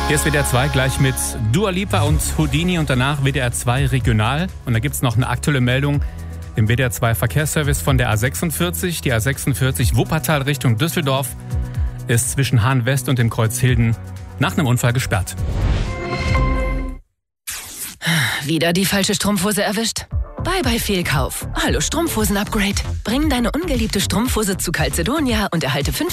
Hier ist WDR 2 gleich mit Dua Lipa und Houdini und danach WDR 2 regional. Und da gibt es noch eine aktuelle Meldung im WDR 2 Verkehrsservice von der A46. Die A46 Wuppertal Richtung Düsseldorf ist zwischen Hahn West und dem Kreuz Hilden nach einem Unfall gesperrt. Wieder die falsche Strumpfhose erwischt? Bye Fehlkauf. Hallo Strumpfhosen-Upgrade. Bring deine ungeliebte Strumpfhose zu Calzedonia und erhalte 5